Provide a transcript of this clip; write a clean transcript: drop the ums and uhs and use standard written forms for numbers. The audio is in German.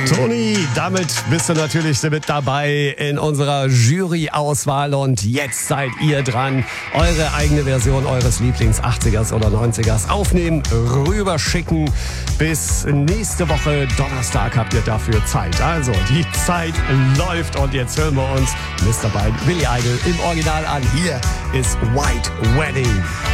Toni, damit bist du natürlich mit dabei in unserer Jury-Auswahl und jetzt seid ihr dran, eure eigene Version eures Lieblings-80ers oder 90ers aufnehmen, rüberschicken. Bis nächste Woche Donnerstag habt ihr dafür Zeit. Also, die Zeit läuft und jetzt hören wir uns Mr. Billy Idol im Original an. Hier ist White Wedding.